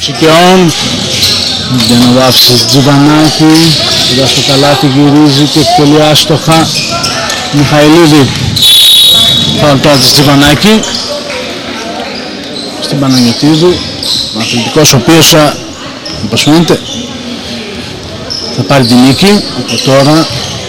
Τσικαιών. Δεν άφησε Τζιβανάκη, κοντά στο καλάθι γυρίζει και εκτελεί άστοχα. Μιχαηλίδη, φάουλ τώρα της Τζιβανάκη στην Παναγιωτίδου, αθλητικός ο οποίος όπως φαίνεται θα πάρει την νίκη. Από τώρα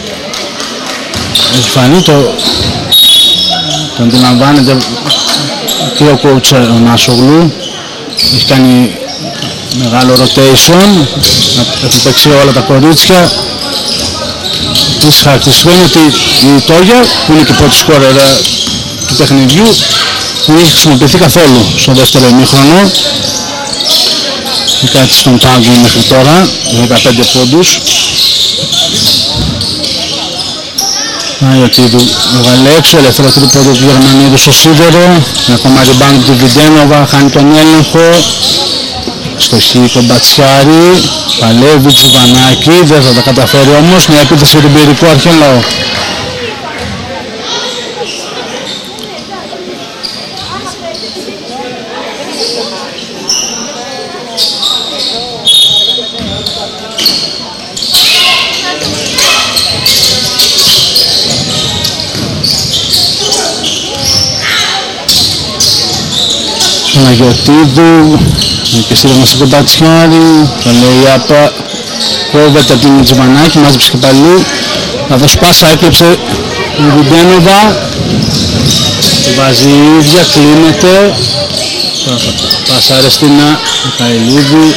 έχει φανεί, το αντιλαμβάνεται και ο coach ο Νάσογλου, έχει κάνει μεγάλο rotation, έχουν παίξει όλα τα κορίτσια. Επίσης χαρακτηριστικό είναι ότι η Τόγια, που είναι και πρώτη σκόρερ του παιχνιδιού, δεν έχει χρησιμοποιηθεί καθόλου στο δεύτερο ημίχρονο. Κάτι στον πάγκο μέχρι τώρα, 15 πόντους. Παναγιωτίδου έβαλε έξω, ελεύθερο τρίποντο του Γερμανίδου στο σίδερο. Ακόμα rebound του Βιντένοβα, χάνει τον έλεγχο. Στοχή τον Μπατσιάρη, παλεύει Τζιβανάκη, δεν θα τα καταφέρει όμως. Μια επίθεση Ριμπηρικού Αρχαιολαό. Παναγιωτίδου και στήριγμα στον Μπατσιάρη, το λέει απα κόβεται από την Τζιβανάκη, μάζεψε και πάλι, θα δώσει πάσα, έκλεψε η Βιντένοβα, τη βάζει η ίδια, κλείνεται, πάσα Αρεστίνα Μιχαηλίδη,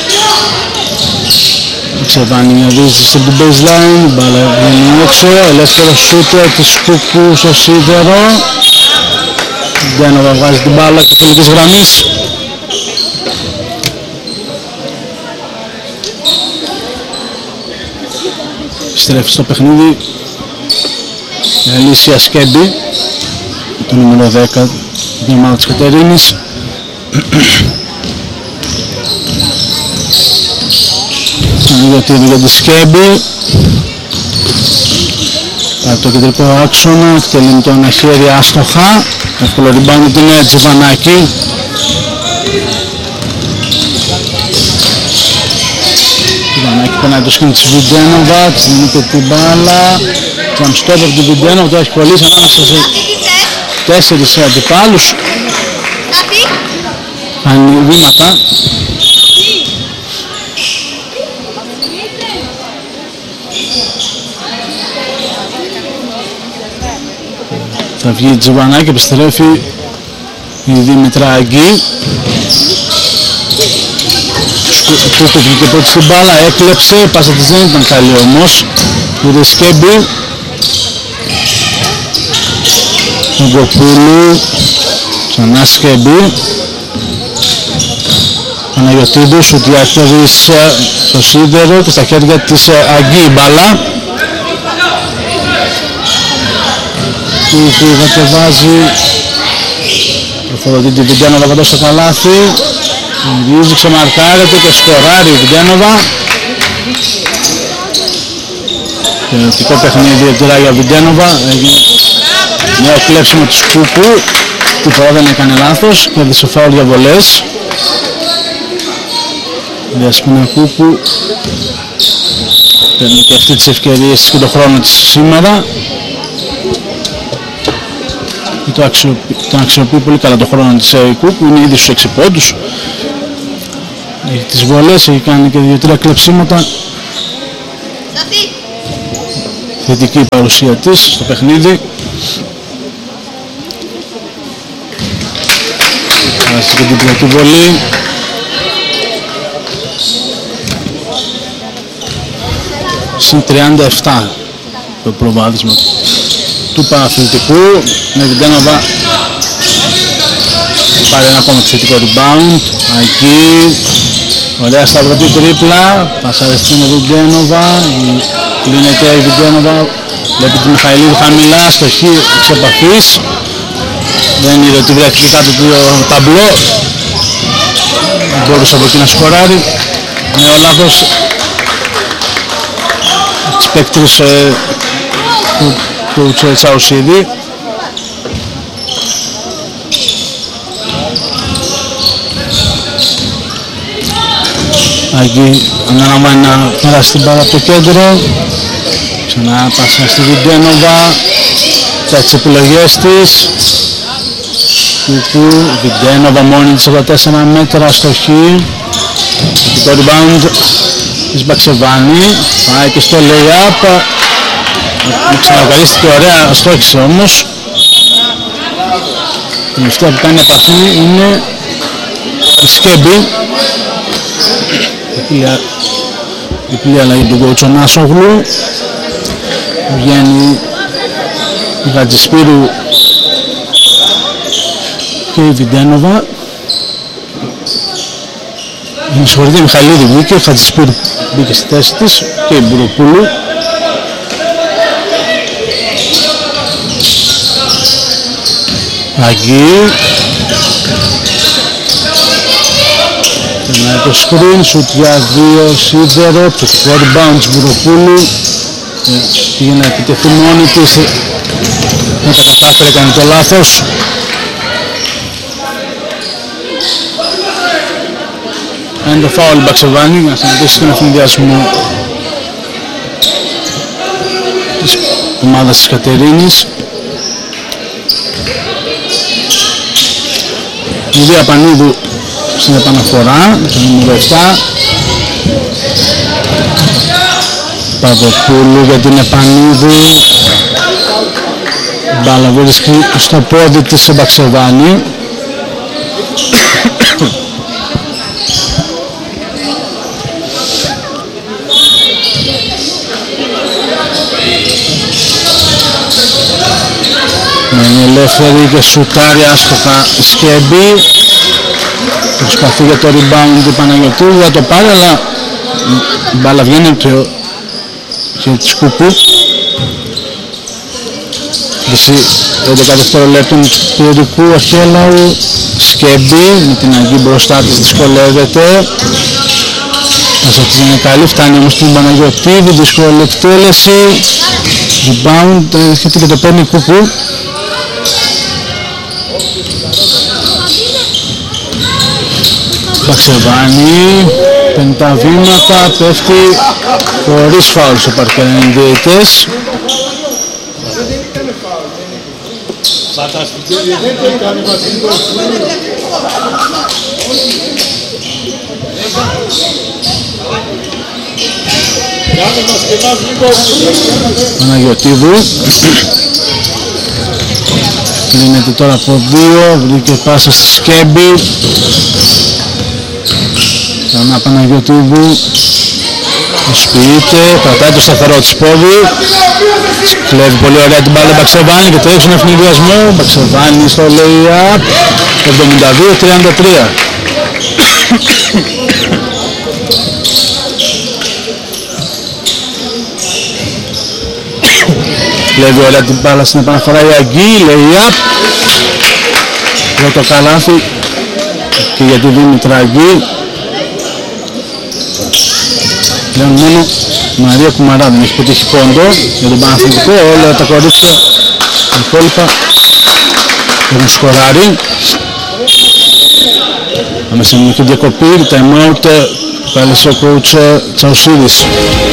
ξεβάνει μια δύση στην baseline, μπάλα βγαίνει έξω, ελεύθερο σούτερ της Κούκου στο σίδερο. Βιντένοβα βγάζει την μπάλα και τελικής γραμμής. Στρέφει στο παιχνίδι η Αλήσια Σκέμπη, το νούμερο 10, την ομάδα της Κατερίνης. Για τη Σκέμπη, από το κεντρικό άξονα, εκτελεί με το ένα χέρι άστοχα, εύκολο rebound την Τζιβανάκη. Τζιβανάκη περνάει το σκήνι της Βιντένοβα, της δίνει και την μπάλα, τζαμστόπ από την Βιντένοβα, το έχει κολλήσει ανάμεσα σε 4 αντιπάλους. Κάνει βήματα. Θα βγει η Τζιβανάκη, επιστρέφει η Δήμητρα Αγγί. Κούκου βγήκε πρώτη στην μπάλα, έκλεψε, η πάσα της δεν ήταν καλή όμως. Πήρε Σκέμπη. Ογκοπούλου, ξανά Σκέμπη. Παναγιωτίδου, σου διαχειρίζει στο σίδερο και στα χέρια της Αγγί η μπάλα. Που κατεβάζει, προφορωτεί τη Βιντένοβα κοντά στο καλάθι, γυρίζει, ξεμαρκάρεται και σκοράρει η Βιντένοβα. Θεωρητικό παιχνίδι για για Βιντένοβα, έγινε νέο κλέψιμο της Κούκου, τη φορά δεν έκανε λάθος και έδειξε φάουλ για βολές. Διασπίνα Κούκου παίρνει και αυτή τις ευκαιρίες και τον χρόνο της σήμερα. Τον αξιοποιεί πολύ καλά τον χρόνο της Κούκου, είναι ήδη στους 6 πόντους. Έχει τις βολές, έχει κάνει και 2-3 κλεψίματα. Θετική η παρουσία της στο παιχνίδι. Άσχει και την πρώτη βολή. Συν 37 το προβάδισμα του Παναθηναϊκού. Με Βιντένοβα πάρει ένα ακόμα θετικό rebound. Εκεί ωραία σταυρωτή τρίπλα, πασαριστεί με Βιντένοβα, κλείνεται η Βιντένοβα, βλέπει τη Μιχαηλίδου χαμηλά, στοχή εξ επαφής, δεν είδε ότι βρέθηκε κάτω του ταμπλό, μπορούσε από εκεί να σκοράρει. Νέο λάθος της παίκτρης του Τσαουσίδη. Αγγί αναλαμβάνει να περάσει την μπάλα από το κέντρο. Ξανά πάσα στη Βιντένοβα. Θα τις επιλογές της. Κουκού, Βιντένοβα μόνη της από τα 4 μέτρα στοχή. Το rebound της Μπαξεβάνη. Πάει και στο lay-up. Ξανακαλίστηκε ωραία, στόχισε όμως. Η τελευταία που κάνει επαφή είναι η Σκέμπη. Διπλή αλλαγή του Κοτσονάσογλου. Βγαίνει η Γατζησπύρου και η Βιντένοβα. Με συγχωρείτε, η Μιχαλίδη βγήκε, η Χατζησπύρου μπήκε στη θέση της και η Μπουροπούλου. Αγγί. Περνάει το screen, σουτ για 2 Σίδερο, θετικό rebound της Μπουροπούλου. Πήγε να επιτεθεί μόνη της, δεν τα κατάφερε, έκανε το λάθος. Είναι το φάουλ Μπαξεβάνη για να σταματήσει τον ευθυνδιασμό της ομάδας της Κατερίνης. Η Δία Πανίδου στην επαναφορά, το νούμερο 7. Παπαδοπούλου για την Επανίδου. Μπάλα βρίσκει στο πόδι της σε Μπαξεβάνη. Είναι ελεύθερη και σουτάρει άστοχα η Σκέμπη. Προσπαθεί για το rebound του Παναγιωτού, θα το πάρει, αλλά η μπάλα βγαίνει από το χέρι της Κουκού. Δυσί 11 δευτερολέπτων του Ιερικού Αρχέλαου. Σκέμπη με την Αγγί μπροστά της δυσκολεύεται. Πάσα της είναι καλή, φτάνει όμως την Παναγιωτήδη, δύσκολη εκτέλεση. Rebound, έρχεται και το παίρνει η Κουκού. Μπαξεβάνη, παίρνει τα βήματα, πέφτει χωρίς φάουλ στο παρκέ, είναι διαιτητές. Παναγιωτήδου λύνεται τώρα από 2, βρήκε πάσα στη Σκέμπη. Ξανά Παναγιωτήδου, προσποιείται, κρατάει το σταθερό της πόδι. Κλέβει πολύ ωραία την μπάλα Μπαξεβάνη και το έξω ευνηδιασμό. Μπαξεβάνη στο lay-up, 72-33. Κλέβει ωραία την μπάλα στην επαναφορά η Αγγί, lay-up. Πρώτο καλάθι και για τη Δήμητρα Αγγί. Πλέον μόνο η Μαρία Κουμαρά δεν έχει πετύχει πόντο για τον Παναθηναϊκό, όλα τα κορίτσια τα υπόλοιπα έχουν σκοράρει. Πάμε στην διακοπή, time out, κάλεσε ο coach Τσαουσίδης.